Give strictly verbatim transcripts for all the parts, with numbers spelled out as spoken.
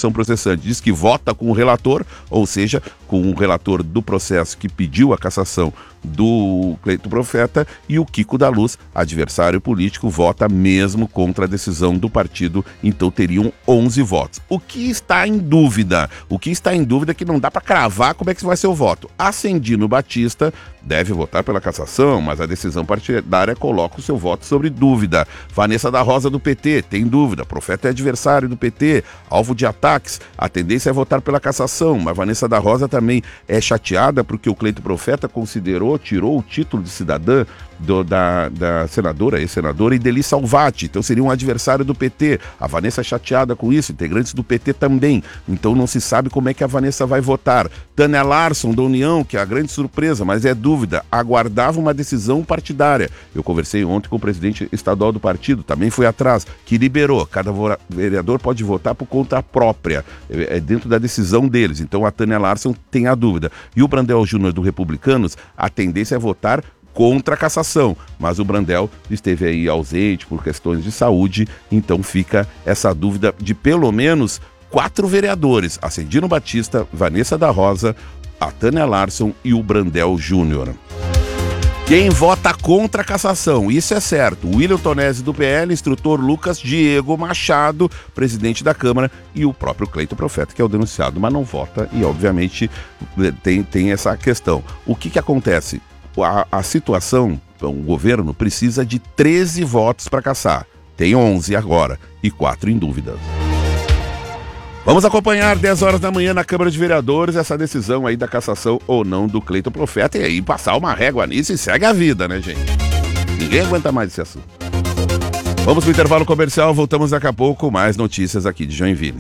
ação processante diz que vota com o relator, ou seja, com o relator do processo que pediu a cassação do Cleiton Profeta, e o Kiko da Luz, adversário político, vota mesmo contra a decisão do partido, então teriam onze votos. O que está em dúvida? O que está em dúvida é que não dá para cravar como é que vai ser o voto. Ascendino Batista deve votar pela cassação, mas a decisão partidária coloca o seu voto sobre dúvida. Vanessa da Rosa do P T tem dúvida. Profeta é adversário do P T, alvo de ataques. A tendência é votar pela cassação, mas Vanessa da Rosa também é chateada porque o Cleiton Profeta considerou, tirou o título de cidadã do, da, da senadora, ex-senadora Ideli Salvati, então seria um adversário do P T. A Vanessa é chateada com isso, integrantes do P T também, então não se sabe como é que a Vanessa vai votar. Tânia Larsson, da União, que é a grande surpresa, mas é dúvida, aguardava uma decisão partidária. Eu conversei ontem com o presidente estadual do partido, também foi atrás, que liberou, cada vereador pode votar por conta própria, é dentro da decisão deles, então a Tânia Larsson tem a dúvida. E o Brandel Júnior do Republicanos, a tendência é votar contra a cassação, mas o Brandel esteve aí ausente por questões de saúde, então fica essa dúvida de pelo menos quatro vereadores, Ascendino Batista, Vanessa da Rosa, a Tânia Larsson e o Brandel Júnior. Quem vota contra a cassação? Isso é certo. William Tonesi do P L, instrutor Lucas Diego Machado, presidente da Câmara, e o próprio Cleiton Profeta, que é o denunciado, mas não vota e, obviamente, tem, tem essa questão. O que que acontece? A, a situação, o governo precisa de treze votos para cassar. Tem onze agora e quatro em dúvida. Vamos acompanhar dez horas da manhã na Câmara de Vereadores essa decisão aí da cassação ou não do Cleiton Profeta e aí passar uma régua nisso e segue a vida, né, gente? Ninguém aguenta mais esse assunto. Vamos para o intervalo comercial, voltamos daqui a pouco, mais notícias aqui de Joinville.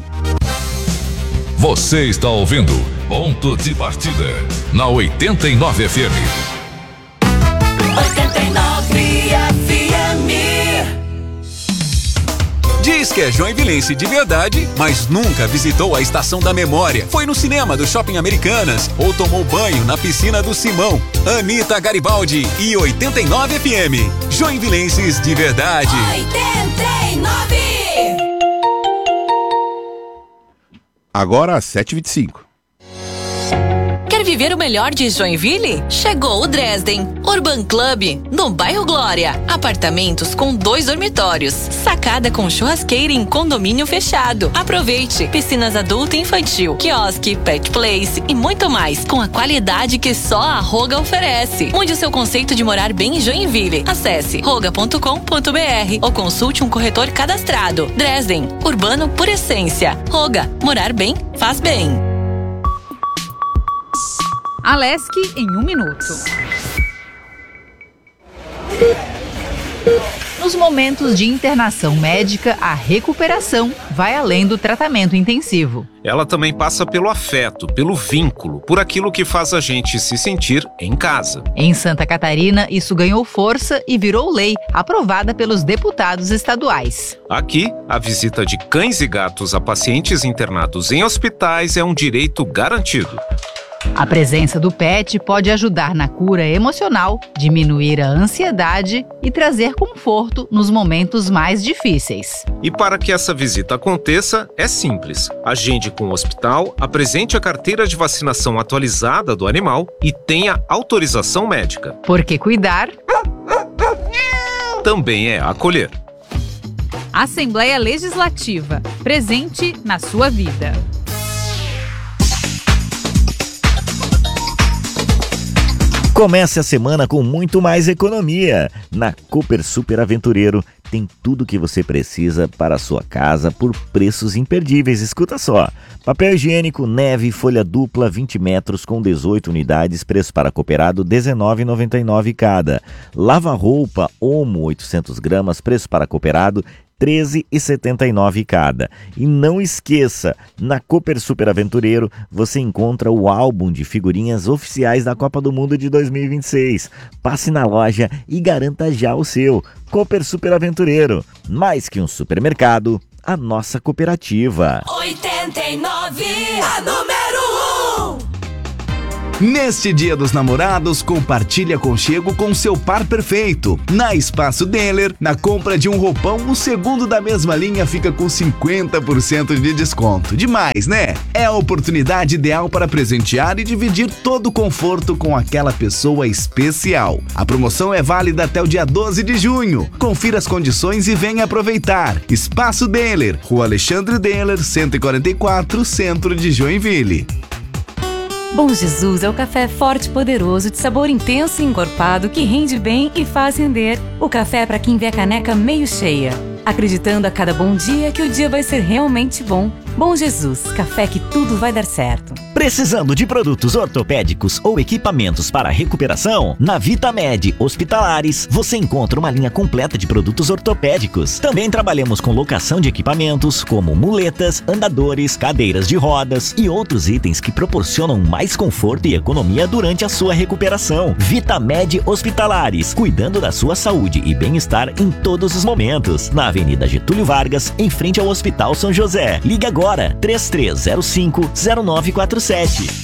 Você está ouvindo Ponto de Partida na oitenta e nove F M. oitenta e nove F M. Diz que é joinvilense de verdade, mas nunca visitou a Estação da Memória. Foi no cinema do Shopping Americanas ou tomou banho na piscina do Simão. Anitta Garibaldi e oitenta e nove F M. Joinvilenses de verdade. oitenta e nove. Agora às sete e vinte e cinco. Quer viver o melhor de Joinville? Chegou o Dresden Urban Club, no bairro Glória. Apartamentos com dois dormitórios, sacada com churrasqueira em condomínio fechado. Aproveite! Piscinas adulto e infantil, quiosque, pet place e muito mais, com a qualidade que só a Roga oferece. Mude o seu conceito de morar bem em Joinville. Acesse roga ponto com ponto b r ou consulte um corretor cadastrado. Dresden, urbano por essência. Roga, morar bem, faz bem. Alesc em um minuto. Nos momentos de internação médica, a recuperação vai além do tratamento intensivo. Ela também passa pelo afeto, pelo vínculo, por aquilo que faz a gente se sentir em casa. Em Santa Catarina, isso ganhou força e virou lei, aprovada pelos deputados estaduais. Aqui, a visita de cães e gatos a pacientes internados em hospitais é um direito garantido. A presença do pet pode ajudar na cura emocional, diminuir a ansiedade e trazer conforto nos momentos mais difíceis. E para que essa visita aconteça, é simples. Agende com o hospital, apresente a carteira de vacinação atualizada do animal e tenha autorização médica. Porque cuidar também é acolher. Assembleia Legislativa, presente na sua vida. Comece a semana com muito mais economia. Na Cooper Super Aventureiro tem tudo o que você precisa para a sua casa por preços imperdíveis. Escuta só. Papel higiênico Neve folha dupla vinte metros com dezoito unidades, preço para cooperado dezenove reais e noventa e nove centavos cada. Lava-roupa Omo oitocentos gramas, preço para cooperado treze reais e setenta e nove centavos cada. E não esqueça, na Cooper Super Aventureiro você encontra o álbum de figurinhas oficiais da Copa do Mundo de dois mil e vinte e seis. Passe na loja e garanta já o seu. Cooper Super Aventureiro, mais que um supermercado, a nossa cooperativa. oitenta e nove, a número um. Neste Dia dos Namorados, compartilhe aconchego com seu par perfeito. Na Espaço Deller, na compra de um roupão, o segundo da mesma linha fica com cinquenta por cento de desconto. Demais, né? É a oportunidade ideal para presentear e dividir todo o conforto com aquela pessoa especial. A promoção é válida até o dia doze de junho. Confira as condições e venha aproveitar. Espaço Deller, Rua Alexandre Deller, cento e quarenta e quatro, Centro de Joinville. Bom Jesus é o café forte e poderoso, de sabor intenso e encorpado, que rende bem e faz render. O café é para quem vê a caneca meio cheia, acreditando a cada bom dia que o dia vai ser realmente bom. Bom Jesus, café que tudo vai dar certo. Precisando de produtos ortopédicos ou equipamentos para recuperação? Na VitaMed Hospitalares, você encontra uma linha completa de produtos ortopédicos. Também trabalhamos com locação de equipamentos como muletas, andadores, cadeiras de rodas e outros itens que proporcionam mais conforto e economia durante a sua recuperação. VitaMed Hospitalares, cuidando da sua saúde e bem-estar em todos os momentos. Na Avenida Getúlio Vargas, em frente ao Hospital São José. Ligue agora, três três zero cinco, zero nove quatro sete.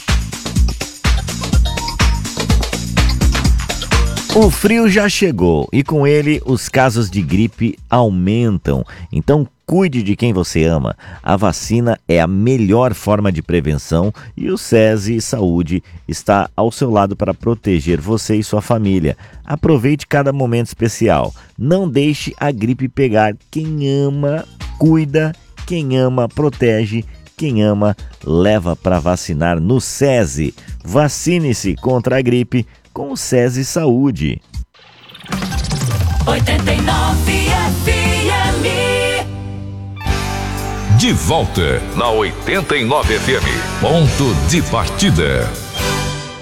O frio já chegou e com ele os casos de gripe aumentam. Então cuide de quem você ama. A vacina é a melhor forma de prevenção e o SESI Saúde está ao seu lado para proteger você e sua família. Aproveite cada momento especial. Não deixe a gripe pegar. Quem ama, cuida. Quem ama, protege. Quem ama, leva para vacinar no SESI. Vacine-se contra a gripe com o SESI Saúde. oitenta e nove F M. De volta na oitenta e nove F M. Ponto de partida.